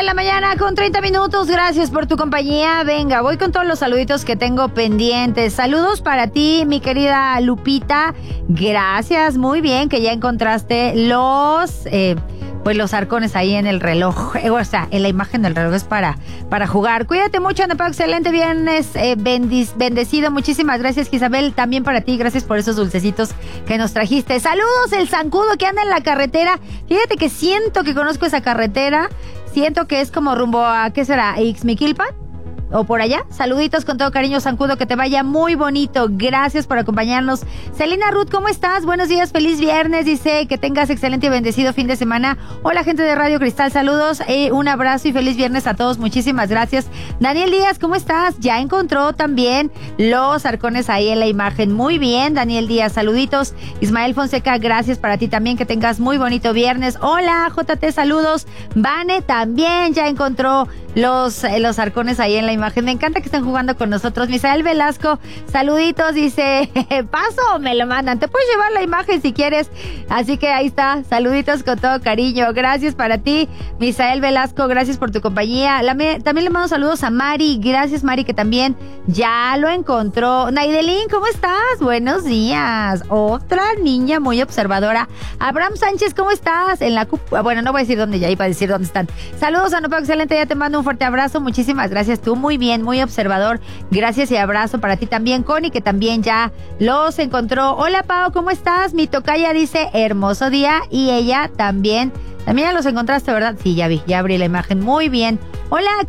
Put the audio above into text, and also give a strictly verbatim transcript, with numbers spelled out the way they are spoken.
la mañana con treinta minutos. Gracias por tu compañía. Venga, voy con todos los saluditos que tengo pendientes. Saludos para ti, mi querida Lupita. Gracias, muy bien que ya encontraste los... Eh, pues los arcones ahí en el reloj, o sea, en la imagen del reloj es para, para jugar. Cuídate mucho, Anapao, excelente viernes, eh, bendic- bendecido. Muchísimas gracias, Isabel, también para ti, gracias por esos dulcecitos que nos trajiste. Saludos, el zancudo que anda en la carretera. Fíjate que siento que conozco esa carretera, siento que es como rumbo a, ¿qué será? Ixmiquilpan. O por allá. Saluditos con todo cariño, zancudo, que te vaya muy bonito. Gracias por acompañarnos. Celina Ruth, ¿cómo estás? Buenos días, feliz viernes. Dice que tengas excelente y bendecido fin de semana. Hola, gente de Radio Cristal, saludos. Eh, un abrazo y feliz viernes a todos. Muchísimas gracias. Daniel Díaz, ¿cómo estás? Ya encontró también los arcones ahí en la imagen. Muy bien, Daniel Díaz, saluditos. Ismael Fonseca, gracias para ti también. Que tengas muy bonito viernes. Hola, J T, saludos. Vane también ya encontró los, eh, los arcones ahí en la imagen. Me encanta que estén jugando con nosotros. Misael Velasco, saluditos, dice, ¿paso o me lo mandan? Te puedes llevar la imagen si quieres. Así que ahí está, saluditos con todo cariño. Gracias para ti, Misael Velasco, gracias por tu compañía. La me, también le mando saludos a Mari. Gracias, Mari, que también ya lo encontró. Naidelín, ¿cómo estás? Buenos días. Otra niña muy observadora. Abraham Sánchez, ¿cómo estás? En la cup- Bueno, no voy a decir dónde, ya iba a decir dónde están. Saludos, Anapao, excelente, ya te mando un fuerte abrazo. Muchísimas gracias, tú muy bien, muy observador. Gracias y abrazo para ti también, Connie, que también ya los encontró. Hola, Pao, ¿cómo estás? Mi tocaya dice, hermoso día, y ella también. También ya los encontraste, ¿verdad? Sí, ya vi, ya abrí la imagen. Muy bien. Hola,